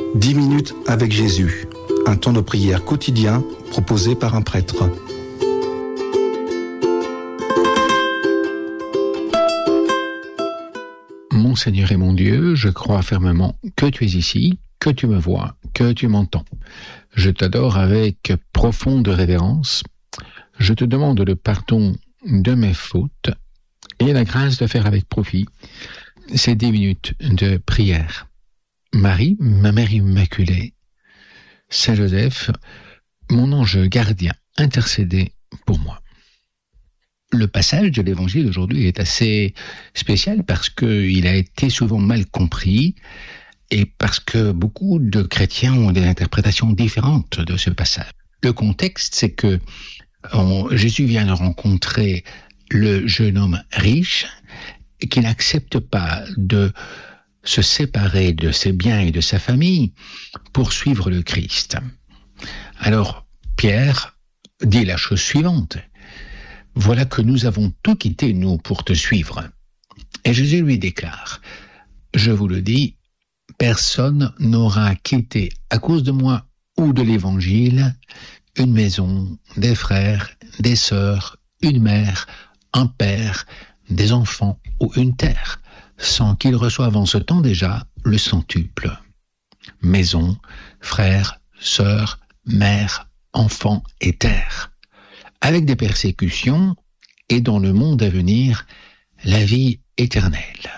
10 minutes avec Jésus, un temps de prière quotidien proposé par un prêtre. Mon Seigneur et mon Dieu, je crois fermement que tu es ici, que tu me vois, que tu m'entends. Je t'adore avec profonde révérence. Je te demande le pardon de mes fautes et la grâce de faire avec profit ces 10 minutes de prière. Marie, ma mère immaculée, Saint Joseph, mon ange gardien, intercédez pour moi. Le passage de l'Évangile d'aujourd'hui est assez spécial parce qu'il a été souvent mal compris et parce que beaucoup de chrétiens ont des interprétations différentes de ce passage. Le contexte, c'est que Jésus vient de rencontrer le jeune homme riche et qui n'accepte pas de se séparer de ses biens et de sa famille pour suivre le Christ. Alors, Pierre dit la chose suivante. Voilà que nous avons tout quitté, nous, pour te suivre. Et Jésus lui déclare, je vous le dis, personne n'aura quitté à cause de moi ou de l'Évangile une maison, des frères, des sœurs, une mère, un père, des enfants ou une terre, sans qu'il reçoive en ce temps déjà le centuple. Maison, frères, sœurs, mère, enfants et terre. Avec des persécutions et dans le monde à venir, la vie éternelle.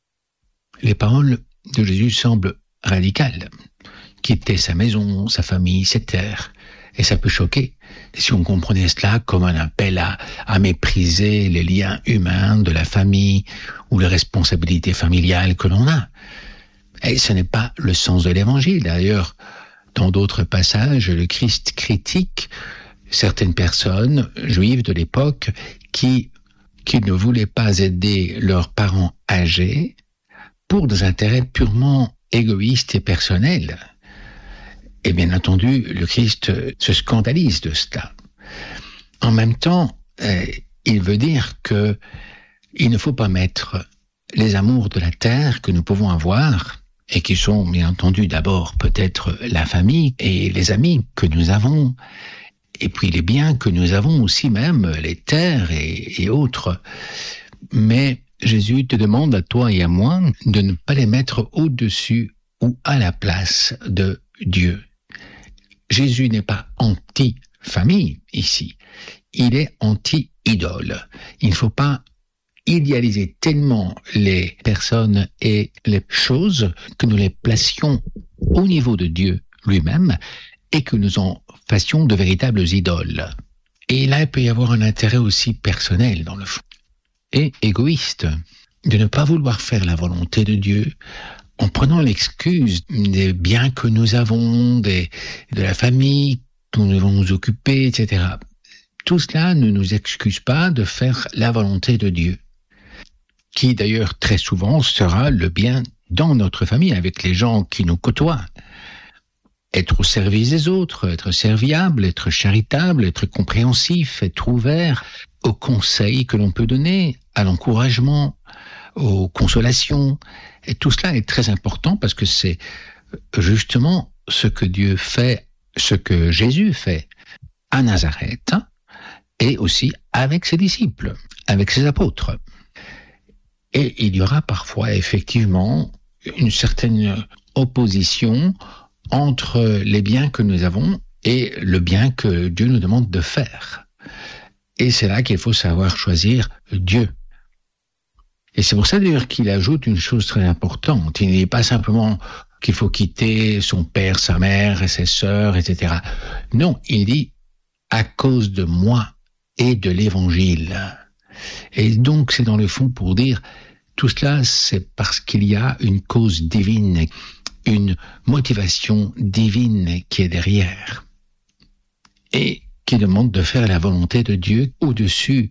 Les paroles de Jésus semblent radicales. Quitter sa maison, sa famille, ses terres. Et ça peut choquer si on comprenait cela comme un appel à mépriser les liens humains de la famille ou les responsabilités familiales que l'on a. Et ce n'est pas le sens de l'Évangile. D'ailleurs, dans d'autres passages, le Christ critique certaines personnes juives de l'époque qui ne voulaient pas aider leurs parents âgés pour des intérêts purement égoïstes et personnels. Et bien entendu, le Christ se scandalise de cela. En même temps, il veut dire que il ne faut pas mettre les amours de la terre que nous pouvons avoir, et qui sont bien entendu d'abord peut-être la famille et les amis que nous avons, et puis les biens que nous avons aussi même, les terres et autres. Mais Jésus te demande à toi et à moi de ne pas les mettre au-dessus ou à la place de Dieu. Jésus n'est pas anti-famille ici, il est anti-idole. Il ne faut pas idéaliser tellement les personnes et les choses que nous les placions au niveau de Dieu lui-même et que nous en fassions de véritables idoles. Et là, il peut y avoir un intérêt aussi personnel dans le fond, et égoïste, de ne pas vouloir faire la volonté de Dieu en prenant l'excuse des biens que nous avons, de la famille dont nous devons nous occuper, etc. Tout cela ne nous excuse pas de faire la volonté de Dieu, qui d'ailleurs très souvent sera le bien dans notre famille, avec les gens qui nous côtoient. Être au service des autres, être serviable, être charitable, être compréhensif, être ouvert aux conseils que l'on peut donner, à l'encouragement, aux consolations. Et tout cela est très important parce que c'est justement ce que Dieu fait, ce que Jésus fait à Nazareth et aussi avec ses disciples, avec ses apôtres. Et il y aura parfois effectivement une certaine opposition entre les biens que nous avons et le bien que Dieu nous demande de faire. Et c'est là qu'il faut savoir choisir Dieu. Et c'est pour ça d'ailleurs qu'il ajoute une chose très importante. Il n'est pas simplement qu'il faut quitter son père, sa mère et ses sœurs, etc. Non, il dit à cause de moi et de l'Évangile. Et donc c'est dans le fond pour dire tout cela, c'est parce qu'il y a une cause divine, une motivation divine qui est derrière et qui demande de faire la volonté de Dieu au-dessus